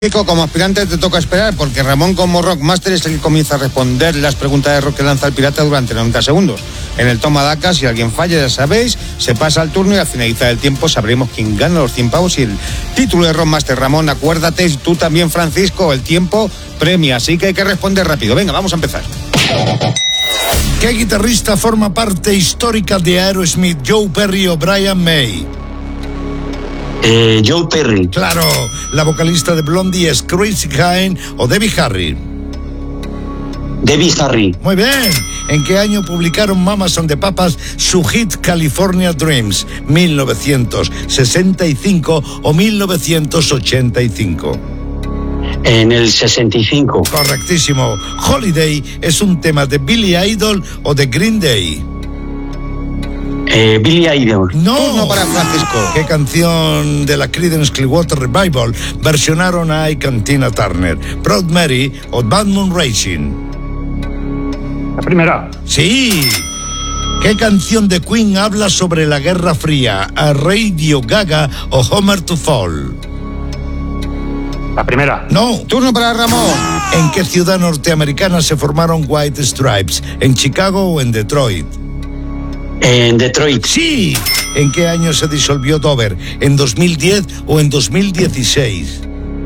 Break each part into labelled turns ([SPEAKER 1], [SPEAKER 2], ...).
[SPEAKER 1] Como aspirante te toca esperar, porque Ramón, como Rockmaster, es el que comienza a responder las preguntas de rock que lanza el pirata durante 90 segundos. En el toma daca, si alguien falla, ya sabéis, se pasa al turno y al finalizar el tiempo sabremos quién gana los 100 pavos y el título de Rockmaster. Ramón, acuérdate, y tú también, Francisco, el tiempo premia, así que hay que responder rápido. Venga, vamos a empezar.
[SPEAKER 2] ¿Qué guitarrista forma parte histórica de Aerosmith, Joe Perry o Brian May?
[SPEAKER 3] Joe Perry.
[SPEAKER 2] Claro, la vocalista de Blondie es Chrissie Hynde o Debbie Harry.
[SPEAKER 3] Debbie Harry.
[SPEAKER 2] Muy bien. ¿En qué año publicaron Mamas and the Papas su hit California Dreams? ¿1965 o 1985?
[SPEAKER 3] En el 65.
[SPEAKER 2] Correctísimo. Holiday es un tema de Billy Idol o de Green Day.
[SPEAKER 3] Billy Idol.
[SPEAKER 2] No.
[SPEAKER 1] Turno para Francisco.
[SPEAKER 2] ¿Qué canción de la Creedence Clearwater Revival versionaron a Ike and Tina Turner? Proud Mary o Bad Moon Rising.
[SPEAKER 4] La primera.
[SPEAKER 2] Sí. ¿Qué canción de Queen habla sobre la Guerra Fría? ¿A Radio Gaga o Homer to Fall?
[SPEAKER 4] La primera.
[SPEAKER 2] No.
[SPEAKER 1] Turno para Ramón.
[SPEAKER 2] ¿En qué ciudad norteamericana se formaron White Stripes? ¿En Chicago o en Detroit?
[SPEAKER 3] En Detroit.
[SPEAKER 2] Sí. ¿En qué año se disolvió Dover? ¿En 2010 o en 2016?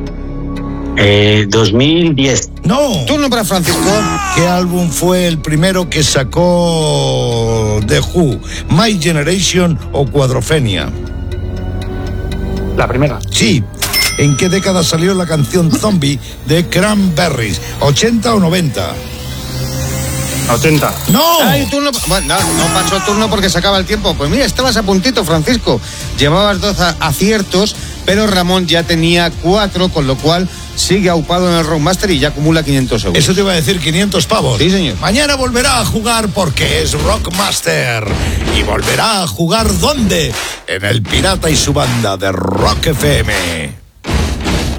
[SPEAKER 3] 2010.
[SPEAKER 2] No.
[SPEAKER 1] Turno para Francisco.
[SPEAKER 2] ¿Qué álbum fue el primero que sacó The Who? My Generation o Quadrophenia.
[SPEAKER 4] La primera.
[SPEAKER 2] Sí. ¿En qué década salió la canción Zombie de Cranberries? ¿80 o 90?
[SPEAKER 4] 80.
[SPEAKER 2] ¡No!
[SPEAKER 1] Ay, turno. Bueno, no pasó turno porque se acaba el tiempo. Pues mira, estabas a puntito, Francisco. Llevabas 2 aciertos, pero Ramón ya tenía 4, con lo cual sigue aupado en el Rockmaster y ya acumula 500 euros.
[SPEAKER 2] Eso te iba a decir, 500 pavos.
[SPEAKER 1] Sí, señor.
[SPEAKER 2] Mañana volverá a jugar porque es Rockmaster. ¿Y volverá a jugar dónde? En el Pirata y su banda de Rock FM.